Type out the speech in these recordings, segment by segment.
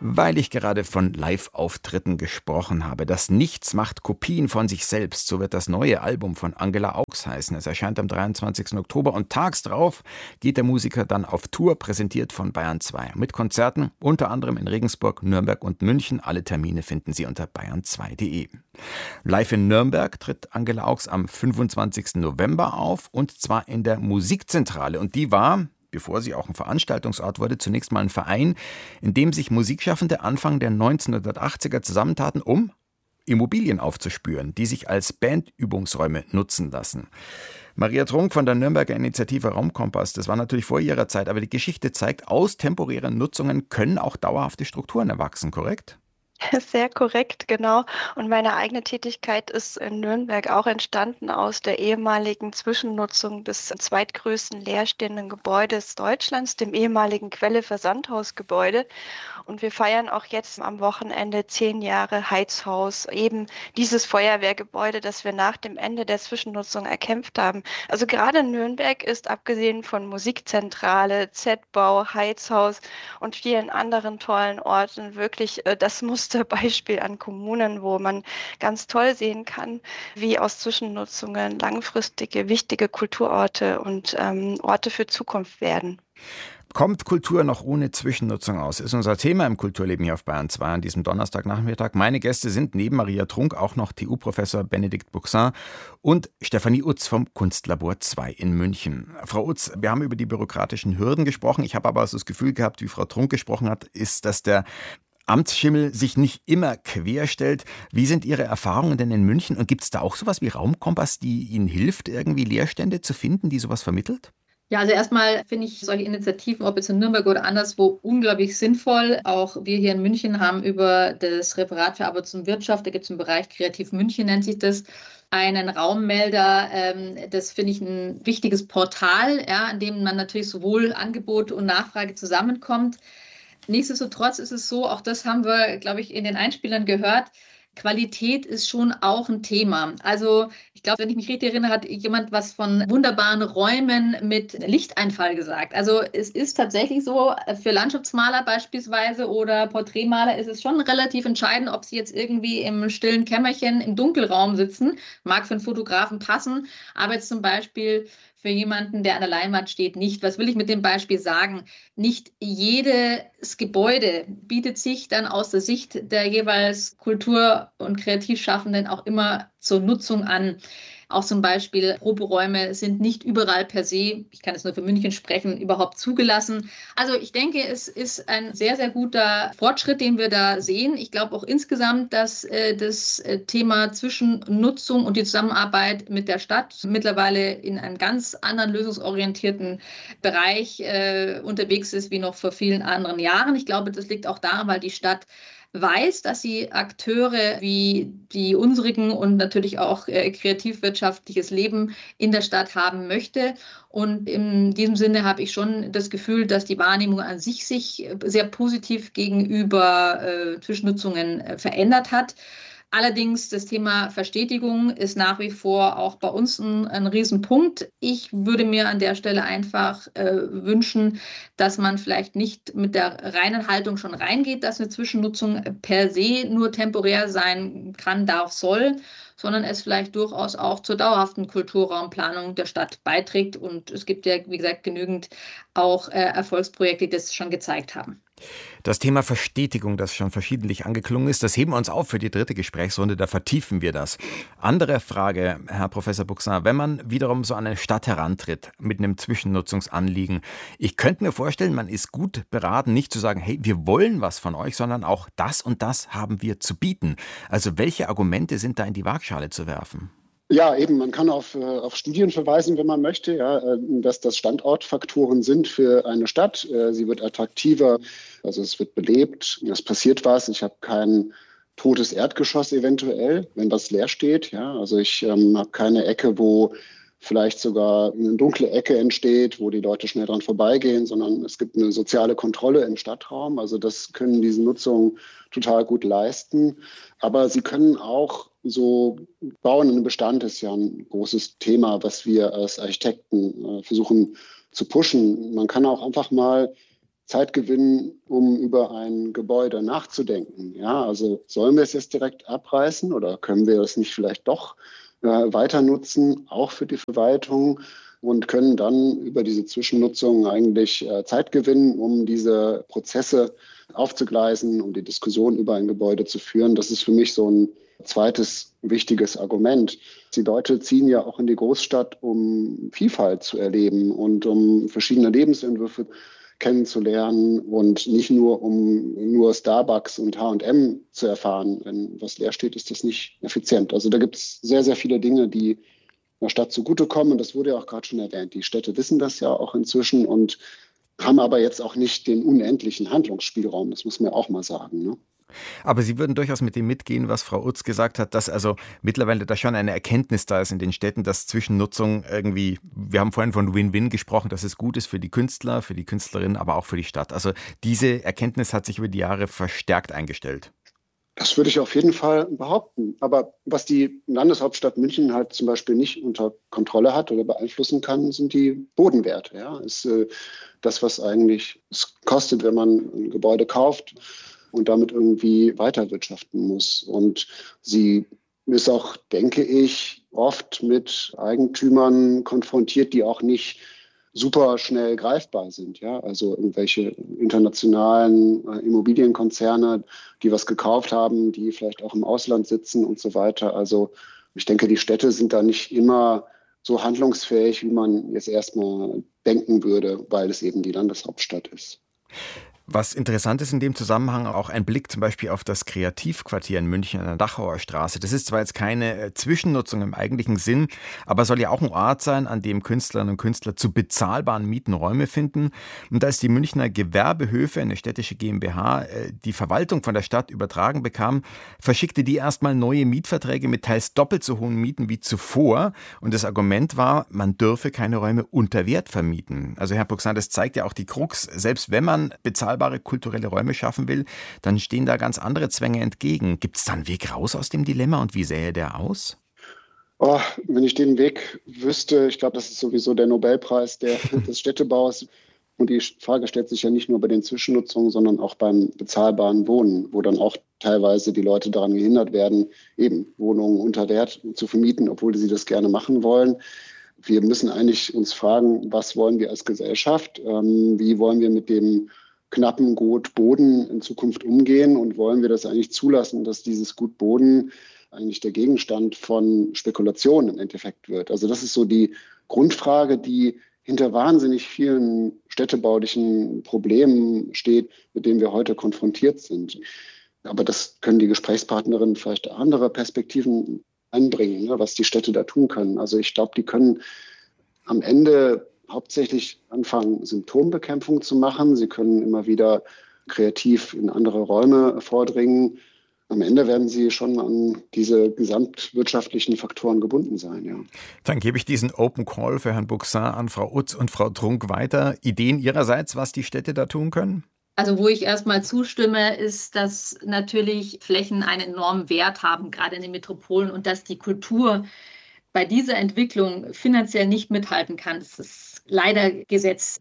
Weil ich gerade von Live-Auftritten gesprochen habe. Das Nichts macht Kopien von sich selbst. So wird das neue Album von Angela Augs heißen. Es erscheint am 23. Oktober und tags drauf geht der Musiker dann auf Tour, präsentiert von Bayern 2. Mit Konzerten, unter anderem in Regensburg, Nürnberg und München. Alle Termine finden Sie unter bayern2.de. Live in Nürnberg tritt Angela Augs am 25. November auf und zwar in der Musikzentrale. Und die war, bevor sie auch ein Veranstaltungsort wurde, zunächst mal ein Verein, in dem sich Musikschaffende Anfang der 1980er zusammentaten, um Immobilien aufzuspüren, die sich als Bandübungsräume nutzen lassen. Maria Trunk von der Nürnberger Initiative Raumkompass, das war natürlich vor ihrer Zeit, aber die Geschichte zeigt, aus temporären Nutzungen können auch dauerhafte Strukturen erwachsen, korrekt? Sehr korrekt, genau. Und meine eigene Tätigkeit ist in Nürnberg auch entstanden aus der ehemaligen Zwischennutzung des zweitgrößten leerstehenden Gebäudes Deutschlands, dem ehemaligen Quelle-Versandhausgebäude. Und wir feiern auch jetzt am Wochenende 10 Jahre Heizhaus, eben dieses Feuerwehrgebäude, das wir nach dem Ende der Zwischennutzung erkämpft haben. Also gerade Nürnberg ist abgesehen von Musikzentrale, Z-Bau, Heizhaus und vielen anderen tollen Orten wirklich das Musterbeispiel an Kommunen, wo man ganz toll sehen kann, wie aus Zwischennutzungen langfristige, wichtige Kulturorte und Orte für Zukunft werden. Kommt Kultur noch ohne Zwischennutzung aus? Ist unser Thema im Kulturleben hier auf Bayern 2 an diesem Donnerstagnachmittag. Meine Gäste sind neben Maria Trunk auch noch TU-Professor Benedikt Buxin und Stefanie Utz vom Kunstlabor 2 in München. Frau Utz, wir haben über die bürokratischen Hürden gesprochen. Ich habe aber so das Gefühl gehabt, wie Frau Trunk gesprochen hat, ist, dass der Amtsschimmel sich nicht immer querstellt. Wie sind Ihre Erfahrungen denn in München? Und gibt es da auch sowas wie Raumkompass, die Ihnen hilft, irgendwie Leerstände zu finden, die sowas vermittelt? Ja, also erstmal finde ich solche Initiativen, ob jetzt in Nürnberg oder anderswo, unglaublich sinnvoll. Auch wir hier in München haben über das Referat für Arbeit und Wirtschaft, da gibt es einen Bereich Kreativ München, nennt sich das, einen Raummelder. Das finde ich ein wichtiges Portal, ja, an dem man natürlich sowohl Angebot und Nachfrage zusammenkommt. Nichtsdestotrotz ist es so, auch das haben wir, glaube ich, in den Einspielern gehört, Qualität ist schon auch ein Thema. Also ich glaube, wenn ich mich richtig erinnere, hat jemand was von wunderbaren Räumen mit Lichteinfall gesagt. Also es ist tatsächlich so, für Landschaftsmaler beispielsweise oder Porträtmaler ist es schon relativ entscheidend, ob sie jetzt irgendwie im stillen Kämmerchen im Dunkelraum sitzen. Mag für einen Fotografen passen, aber jetzt zum Beispiel für jemanden, der an der Leinwand steht, nicht. Was will ich mit dem Beispiel sagen? Nicht jedes Gebäude bietet sich dann aus der Sicht der jeweils Kultur- und Kreativschaffenden auch immer zur Nutzung an. Auch zum Beispiel Proberäume sind nicht überall per se, ich kann jetzt nur für München sprechen, überhaupt zugelassen. Also ich denke, es ist ein sehr, sehr guter Fortschritt, den wir da sehen. Ich glaube auch insgesamt, dass das Thema Zwischennutzung und die Zusammenarbeit mit der Stadt mittlerweile in einem ganz anderen lösungsorientierten Bereich unterwegs ist wie noch vor vielen anderen Jahren. Ich glaube, das liegt auch daran, weil die Stadt weiß, dass sie Akteure wie die unsrigen und natürlich auch kreativwirtschaftliches Leben in der Stadt haben möchte. Und in diesem Sinne habe ich schon das Gefühl, dass die Wahrnehmung an sich sehr positiv gegenüber Zwischennutzungen verändert hat. Allerdings das Thema Verstetigung ist nach wie vor auch bei uns ein Riesenpunkt. Ich würde mir an der Stelle einfach wünschen, dass man vielleicht nicht mit der reinen Haltung schon reingeht, dass eine Zwischennutzung per se nur temporär sein kann, darf, soll, sondern es vielleicht durchaus auch zur dauerhaften Kulturraumplanung der Stadt beiträgt. Und es gibt ja, wie gesagt, genügend auch Erfolgsprojekte, die das schon gezeigt haben. Das Thema Verstetigung, das schon verschiedentlich angeklungen ist, das heben wir uns auf für die dritte Gesprächsrunde, da vertiefen wir das. Andere Frage, Herr Professor Buxin, wenn man wiederum so an eine Stadt herantritt mit einem Zwischennutzungsanliegen, ich könnte mir vorstellen, man ist gut beraten, nicht zu sagen, hey, wir wollen was von euch, sondern auch das und das haben wir zu bieten. Also welche Argumente sind da in die Waagschale zu werfen? Ja, eben, man kann auf Studien verweisen, wenn man möchte, ja, dass das Standortfaktoren sind für eine Stadt. Sie wird attraktiver, also es wird belebt, es passiert was. Ich habe kein totes Erdgeschoss eventuell, wenn was leer steht. Ja, also ich habe keine Ecke, wo vielleicht sogar eine dunkle Ecke entsteht, wo die Leute schnell dran vorbeigehen, sondern es gibt eine soziale Kontrolle im Stadtraum. Also das können diese Nutzungen total gut leisten. Aber sie können auch so Bauen in Bestand ist ja ein großes Thema, was wir als Architekten versuchen zu pushen. Man kann auch einfach mal Zeit gewinnen, um über ein Gebäude nachzudenken. Ja, also sollen wir es jetzt direkt abreißen oder können wir es nicht vielleicht doch weiter nutzen, auch für die Verwaltung, und können dann über diese Zwischennutzung eigentlich Zeit gewinnen, um diese Prozesse aufzugleisen, um die Diskussion über ein Gebäude zu führen. Das ist für mich so ein zweites wichtiges Argument. Die Leute ziehen ja auch in die Großstadt, um Vielfalt zu erleben und um verschiedene Lebensentwürfe kennenzulernen und nicht nur, um nur Starbucks und H&M zu erfahren. Wenn was leer steht, ist das nicht effizient. Also da gibt es sehr, sehr viele Dinge, die der Stadt zugutekommen. Und das wurde ja auch gerade schon erwähnt. Die Städte wissen das ja auch inzwischen und haben aber jetzt auch nicht den unendlichen Handlungsspielraum. Das muss man ja auch mal sagen, ne? Aber Sie würden durchaus mit dem mitgehen, was Frau Utz gesagt hat, dass also mittlerweile da schon eine Erkenntnis da ist in den Städten, dass Zwischennutzung irgendwie, wir haben vorhin von Win-Win gesprochen, dass es gut ist für die Künstler, für die Künstlerinnen, aber auch für die Stadt. Also diese Erkenntnis hat sich über die Jahre verstärkt eingestellt. Das würde ich auf jeden Fall behaupten. Aber was die Landeshauptstadt München halt zum Beispiel nicht unter Kontrolle hat oder beeinflussen kann, sind die Bodenwerte. Ja, ist das, was eigentlich es kostet, wenn man ein Gebäude kauft und damit irgendwie weiterwirtschaften muss. Und sie ist auch, denke ich, oft mit Eigentümern konfrontiert, die auch nicht super schnell greifbar sind. Ja? Also irgendwelche internationalen Immobilienkonzerne, die was gekauft haben, die vielleicht auch im Ausland sitzen und so weiter. Also ich denke, die Städte sind da nicht immer so handlungsfähig, wie man jetzt erstmal denken würde, weil es eben die Landeshauptstadt ist. Was interessant ist in dem Zusammenhang auch ein Blick zum Beispiel auf das Kreativquartier in München an der Dachauer Straße. Das ist zwar jetzt keine Zwischennutzung im eigentlichen Sinn, aber soll ja auch ein Ort sein, an dem Künstlerinnen und Künstler zu bezahlbaren Mieten Räume finden. Und da ist die Münchner Gewerbehöfe, eine städtische GmbH, die Verwaltung von der Stadt übertragen bekam, verschickte die erstmal neue Mietverträge mit teils doppelt so hohen Mieten wie zuvor. Und das Argument war, man dürfe keine Räume unter Wert vermieten. Also Herr Bruxner, das zeigt ja auch die Krux. Selbst wenn man bezahlbare kulturelle Räume schaffen will, dann stehen da ganz andere Zwänge entgegen. Gibt es da einen Weg raus aus dem Dilemma und wie sähe der aus? Oh, wenn ich den Weg wüsste, ich glaube, das ist sowieso der Nobelpreis des Städtebaus. Und die Frage stellt sich ja nicht nur bei den Zwischennutzungen, sondern auch beim bezahlbaren Wohnen, wo dann auch teilweise die Leute daran gehindert werden, eben Wohnungen unter Wert zu vermieten, obwohl sie das gerne machen wollen. Wir müssen eigentlich uns fragen, was wollen wir als Gesellschaft? Wie wollen wir mit dem knappen Gut Boden in Zukunft umgehen und wollen wir das eigentlich zulassen, dass dieses Gut Boden eigentlich der Gegenstand von Spekulationen im Endeffekt wird. Also das ist so die Grundfrage, die hinter wahnsinnig vielen städtebaulichen Problemen steht, mit denen wir heute konfrontiert sind. Aber das können die Gesprächspartnerinnen vielleicht andere Perspektiven einbringen, ne, was die Städte da tun können. Also ich glaube, die können am Ende hauptsächlich anfangen, Symptombekämpfung zu machen. Sie können immer wieder kreativ in andere Räume vordringen. Am Ende werden sie schon an diese gesamtwirtschaftlichen Faktoren gebunden sein. Ja. Dann gebe ich diesen Open Call für Herrn Bruxner an Frau Utz und Frau Trunk weiter. Ideen Ihrerseits, was die Städte da tun können? Also wo ich erstmal zustimme, ist, dass natürlich Flächen einen enormen Wert haben, gerade in den Metropolen, und dass die Kultur bei dieser Entwicklung finanziell nicht mithalten kann. Das ist leider Gesetz.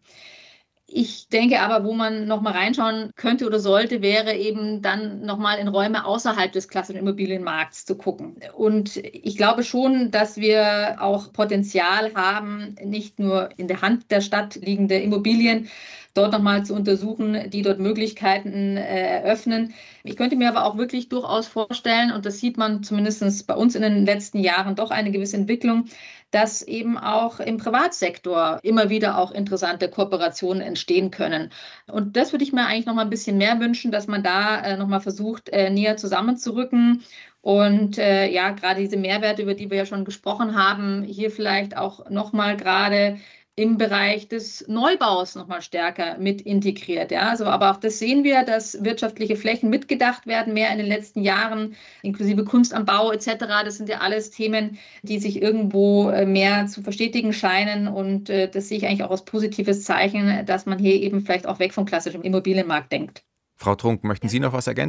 Ich denke aber, wo man nochmal reinschauen könnte oder sollte, wäre eben dann nochmal in Räume außerhalb des klassischen Immobilienmarkts zu gucken. Und ich glaube schon, dass wir auch Potenzial haben, nicht nur in der Hand der Stadt liegende Immobilien dort nochmal zu untersuchen, die dort Möglichkeiten eröffnen. Ich könnte mir aber auch wirklich durchaus vorstellen, und das sieht man zumindest bei uns in den letzten Jahren doch eine gewisse Entwicklung, dass eben auch im Privatsektor immer wieder auch interessante Kooperationen entstehen können. Und das würde ich mir eigentlich noch mal ein bisschen mehr wünschen, dass man da noch mal versucht, näher zusammenzurücken. Und ja, gerade diese Mehrwerte, über die wir ja schon gesprochen haben, hier vielleicht auch noch mal gerade im Bereich des Neubaus noch mal stärker mit integriert. Ja? Also, aber auch das sehen wir, dass wirtschaftliche Flächen mitgedacht werden, mehr in den letzten Jahren, inklusive Kunst am Bau etc. Das sind ja alles Themen, die sich irgendwo mehr zu verstetigen scheinen. Und das sehe ich eigentlich auch als positives Zeichen, dass man hier eben vielleicht auch weg vom klassischen Immobilienmarkt denkt. Frau Trunk, möchten Sie noch was ergänzen?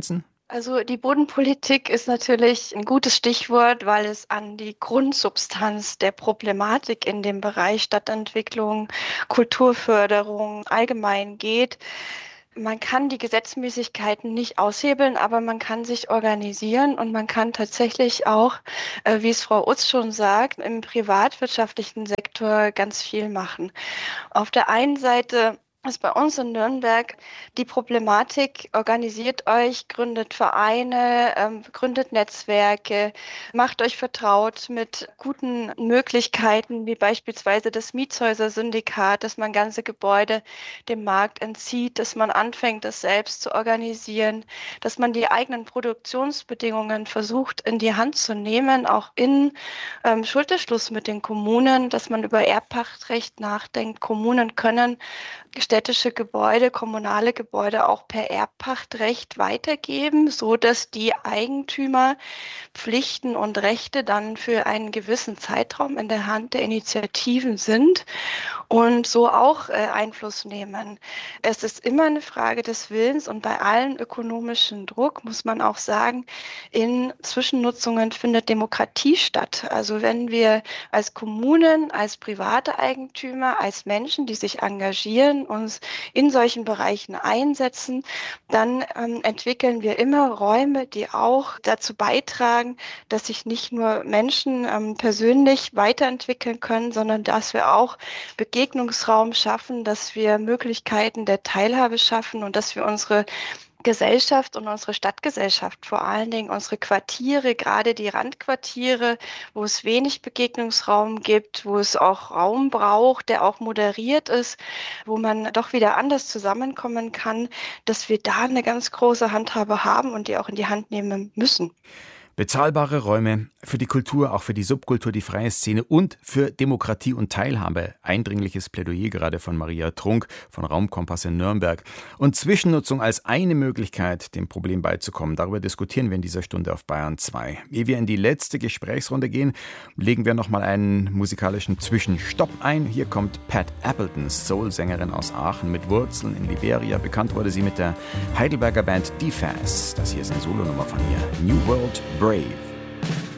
Also die Bodenpolitik ist natürlich ein gutes Stichwort, weil es an die Grundsubstanz der Problematik in dem Bereich Stadtentwicklung, Kulturförderung allgemein geht. Man kann die Gesetzmäßigkeiten nicht aushebeln, aber man kann sich organisieren und man kann tatsächlich auch, wie es Frau Utz schon sagt, im privatwirtschaftlichen Sektor ganz viel machen. Auf der einen Seite ist bei uns in Nürnberg die Problematik: organisiert euch, gründet Vereine, gründet Netzwerke, macht euch vertraut mit guten Möglichkeiten, wie beispielsweise das Mietshäuser-Syndikat, dass man ganze Gebäude dem Markt entzieht, dass man anfängt, das selbst zu organisieren, dass man die eigenen Produktionsbedingungen versucht in die Hand zu nehmen, auch in Schulterschluss mit den Kommunen, dass man über Erbpachtrecht nachdenkt. Kommunen können städtische Gebäude, kommunale Gebäude auch per Erbpachtrecht weitergeben, so dass die Eigentümer Pflichten und Rechte dann für einen gewissen Zeitraum in der Hand der Initiativen sind und so auch Einfluss nehmen. Es ist immer eine Frage des Willens und bei allem ökonomischen Druck muss man auch sagen, in Zwischennutzungen findet Demokratie statt. Also wenn wir als Kommunen, als private Eigentümer, als Menschen, die sich engagieren, uns in solchen Bereichen einsetzen, dann entwickeln wir immer Räume, die auch dazu beitragen, dass sich nicht nur Menschen persönlich weiterentwickeln können, sondern dass wir auch Begegnungsraum schaffen, dass wir Möglichkeiten der Teilhabe schaffen und dass wir unsere Gesellschaft und unsere Stadtgesellschaft, vor allen Dingen unsere Quartiere, gerade die Randquartiere, wo es wenig Begegnungsraum gibt, wo es auch Raum braucht, der auch moderiert ist, wo man doch wieder anders zusammenkommen kann, dass wir da eine ganz große Handhabe haben und die auch in die Hand nehmen müssen. Bezahlbare Räume für die Kultur, auch für die Subkultur, die freie Szene und für Demokratie und Teilhabe. Eindringliches Plädoyer gerade von Maria Trunk von Raumkompass in Nürnberg. Und Zwischennutzung als eine Möglichkeit, dem Problem beizukommen. Darüber diskutieren wir in dieser Stunde auf Bayern 2. Ehe wir in die letzte Gesprächsrunde gehen, legen wir nochmal einen musikalischen Zwischenstopp ein. Hier kommt Pat Appleton, Soul-Sängerin aus Aachen mit Wurzeln in Liberia. Bekannt wurde sie mit der Heidelberger Band DFAS. Das hier ist eine Solonummer von ihr. New World Brave.